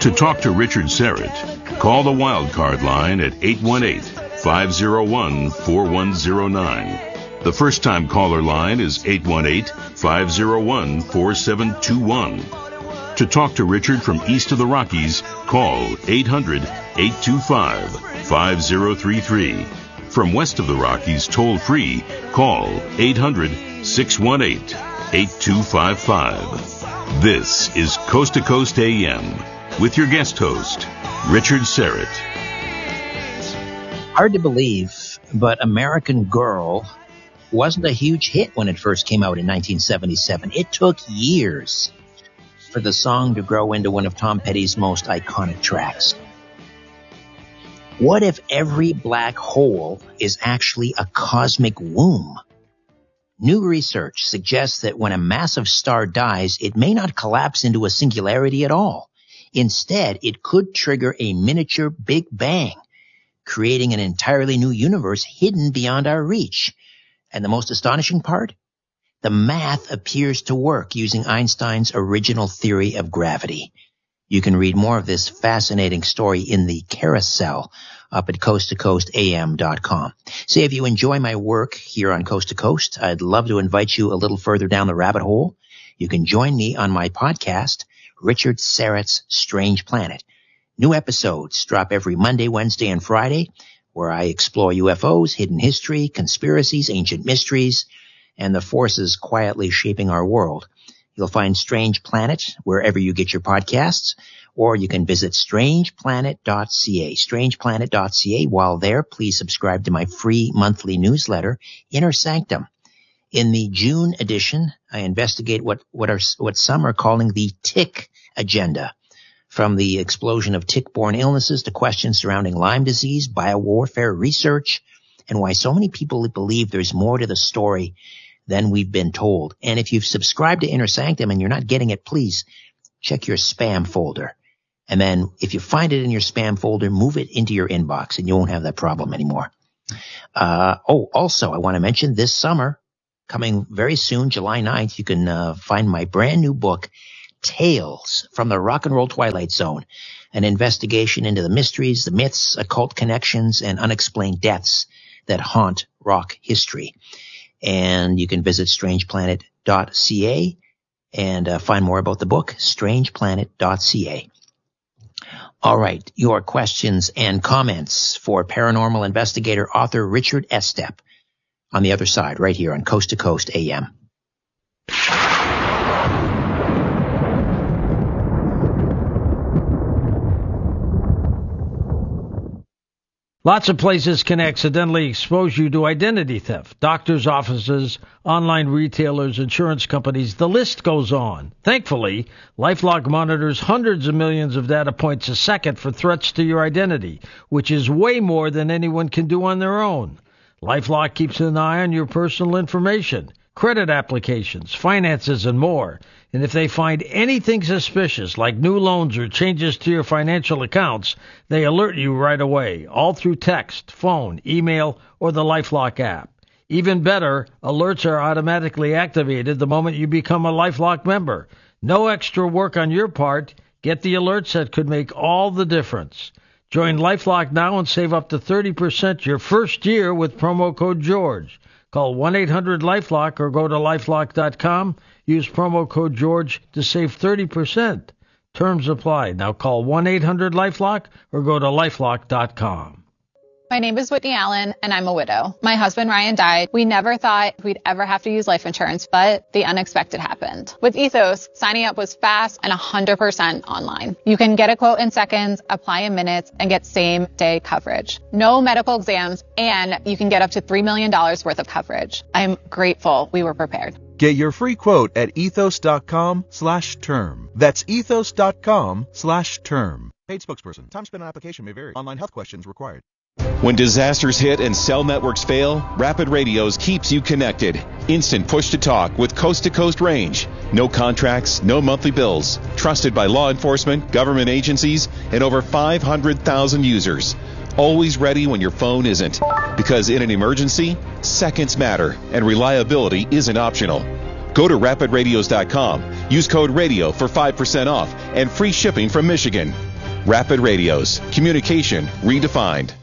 To talk to Richard Syrett, call the Wildcard line at 818-501-4109. The first-time caller line is 818-501-4721. To talk to Richard from east of the Rockies, call 800-825-5033. From west of the Rockies, toll-free, call 800-618-8255. This is Coast to Coast AM with your guest host, Richard Syrett. Hard to believe, but American Girl wasn't a huge hit when it first came out in 1977. It took years for the song to grow into one of Tom Petty's most iconic tracks. What if every black hole is actually a cosmic womb? New research suggests that when a massive star dies, it may not collapse into a singularity at all. Instead, it could trigger a miniature Big Bang, creating an entirely new universe hidden beyond our reach. And the most astonishing part? The math appears to work using Einstein's original theory of gravity. You can read more of this fascinating story in the carousel up at coasttocoastam.com. Say, if you enjoy my work here on Coast to Coast, I'd love to invite you a little further down the rabbit hole. You can join me on my podcast, Richard Syrett's Strange Planet. New episodes drop every Monday, Wednesday, and Friday, where I explore UFOs, hidden history, conspiracies, ancient mysteries, and the forces quietly shaping our world. You'll find Strange Planet wherever you get your podcasts, or you can visit strangeplanet.ca. Strangeplanet.ca. While there, please subscribe to my free monthly newsletter, Inner Sanctum. In the June edition, I investigate what some are calling the tick agenda, from the explosion of tick-borne illnesses to questions surrounding Lyme disease, biowarfare research, and why so many people believe there's more to the story than we've been told. And if you've subscribed to Inner Sanctum and you're not getting it, please check your spam folder. And then if you find it in your spam folder, move it into your inbox and you won't have that problem anymore. Also, I want to mention this summer, coming very soon, July 9th, you can find my brand new book, Tales from the Rock and Roll Twilight Zone, an investigation into the mysteries, the myths, occult connections, and unexplained deaths that haunt rock history. And you can visit strangeplanet.ca and find more about the book, strangeplanet.ca. All right, your questions and comments for paranormal investigator, author Richard Estep on the other side, right here on Coast to Coast AM. Lots of places can accidentally expose you to identity theft. Doctors' offices, online retailers, insurance companies, the list goes on. Thankfully, LifeLock monitors hundreds of millions of data points a second for threats to your identity, which is way more than anyone can do on their own. LifeLock keeps an eye on your personal information, credit applications, finances, and more. And if they find anything suspicious, like new loans or changes to your financial accounts, they alert you right away, all through text, phone, email, or the LifeLock app. Even better, alerts are automatically activated the moment you become a LifeLock member. No extra work on your part. Get the alerts that could make all the difference. Join LifeLock now and save up to 30% your first year with promo code GEORGE. Call 1-800-LifeLock or go to lifelock.com. Use promo code GEORGE to save 30%. Terms apply. Now call 1-800-LifeLock or go to lifelock.com. My name is Whitney Allen, and I'm a widow. My husband, Ryan, died. We never thought we'd ever have to use life insurance, but the unexpected happened. With Ethos, signing up was fast and 100% online. You can get a quote in seconds, apply in minutes, and get same-day coverage. No medical exams, and you can get up to $3 million worth of coverage. I'm grateful we were prepared. Get your free quote at ethos.com/term. That's ethos.com/term. Paid spokesperson. Time spent on application may vary. Online health questions required. When disasters hit and cell networks fail, Rapid Radios keeps you connected. Instant push-to-talk with coast-to-coast range. No contracts, no monthly bills. Trusted by law enforcement, government agencies, and over 500,000 users. Always ready when your phone isn't. Because in an emergency, seconds matter, and reliability isn't optional. Go to rapidradios.com. Use code RADIO for 5% off and free shipping from Michigan. Rapid Radios, communication redefined.